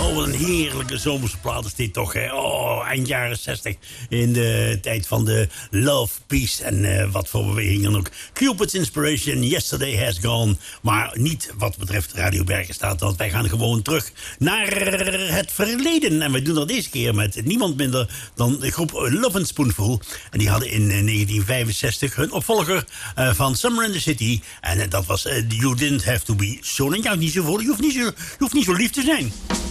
wat een heerlijke zomerse plaat is dit toch, hè? Oh, eind jaren 60. In de tijd van de Love, Peace en wat voor bewegingen ook. Cupid's Inspiration, Yesterday Has Gone. Maar niet wat betreft Radio Bergenstaat, want wij gaan gewoon terug naar het verleden. En wij doen dat deze keer met niemand minder dan de groep Love and Spoonful. En die hadden in 1965 hun opvolger van Summer in the City. En dat was You Didn't Have to Be So. Je hoeft niet zo lief te zijn.